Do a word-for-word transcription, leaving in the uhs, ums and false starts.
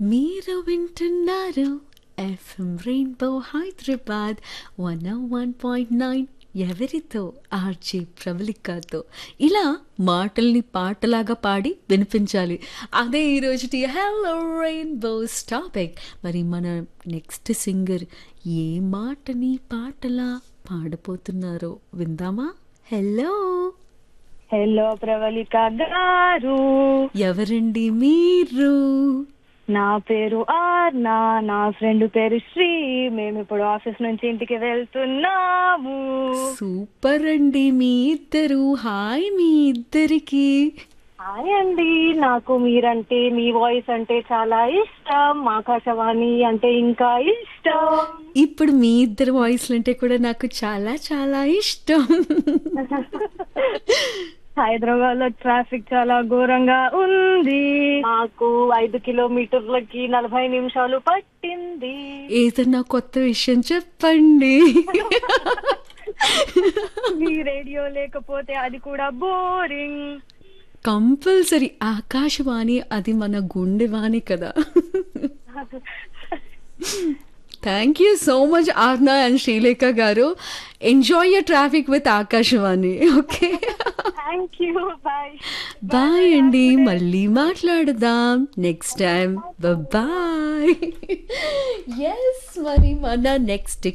మీరు వింటున్నారు FM rainbow Hyderabad one one point nine ఎవరితో ఆర్జే ప్రవళికతో ఇలా మాటల్ని పాటలాగా పాడి వినిపించాలి. అదే ఈరోజుటి హలో రెయిన్బోస్ టాపిక్. మరి మన నెక్స్ట్ సింగర్ ఏ మాటని పాటలా పాడపోతున్నారో విందామా? హలో హలో ప్రవళిక గారు, ఎవరండి మీరు? నా పేరు ఆర్నా, నా ఫ్రెండ్ పేరు శ్రీ. మేము ఇప్పుడు ఆఫీస్ నుంచి ఇంటికి వెళ్తున్నాము. సూపర్ అండి మీ ఇద్దరు. హాయ్ మీ ఇద్దరికి. హాయ్ అండి, నాకు మీరంటే మీ వాయిస్ అంటే చాలా ఇష్టం, ఆకాశవాణి అంటే ఇంకా ఇష్టం. ఇప్పుడు మీ ఇద్దరు వాయిస్లు అంటే కూడా నాకు చాలా చాలా ఇష్టం. హైదరాబాద్ లో ట్రాఫిక్ చాలా ఘోరంగా ఉంది. మాకు ఐదు కిలోమీటర్లకి నలభై నిమిషాలు పట్టింది. ఏదన్నా కొత్త విషయం చెప్పండి. మీ రేడియో లేకపోతే అది కూడా బోరింగ్. కంపల్సరీ ఆకాశవాణి, అది మన గుండెవాణి కదా. Thank you so much ఆర్నా and Srilekha గారు. Enjoy your traffic with Akashvani. Okay, thank you. Bye bye అండి. మళ్ళీ మాట్లాడదాం నెక్స్ట్ టైం. బాయ్. ఎస్, మరి మన నెక్స్ట్